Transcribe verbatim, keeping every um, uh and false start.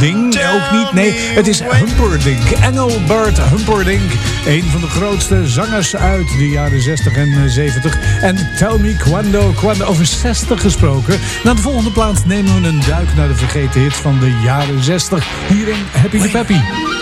Humperdinck ook niet. Nee, het is Humperdinck. Engelbert Humperdinck. Een van de grootste zangers uit de jaren zestig en zeventig. En Tell Me Quando, Quando over zestig gesproken. Na de volgende plaat nemen we een duik naar de vergeten hits van de jaren zestig. Hier in Happy the Peppy.